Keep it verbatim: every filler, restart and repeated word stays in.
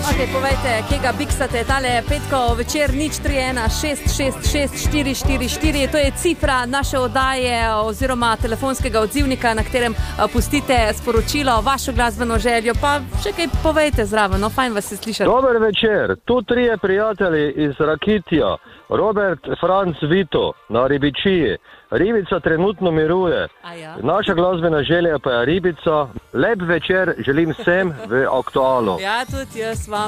Ok, povejte, kjega biksate, tale petkov večer nič tri ena šest šest šest štiri štiri štiri, to je cifra naše oddaje oziroma telefonskega odzivnika, na katerem pustite sporočilo, vašo glasbeno željo, pa še kaj povejte zraven, no fajn vas je slišati. Dober večer, tu trije prijatelji iz Rakitija, Robert, Franc, Vito na Ribičiji. Ribica trenutno miruje. Ja. Naša glasbena želja pa je Ribica. Lep večer želim vsem v Aktualu. Ja, tudi jaz vam.